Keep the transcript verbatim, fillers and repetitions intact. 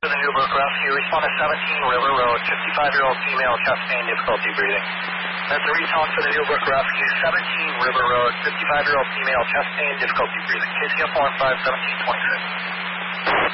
To the Newbrook Rescue, respond to seventeen River Road, fifty-five-year-old female, chest pain, difficulty breathing. That's a retone for the Newbrook Rescue, seventeen River Road, fifty-five-year-old female, chest pain, difficulty breathing. K C F one five seventeen twenty-six.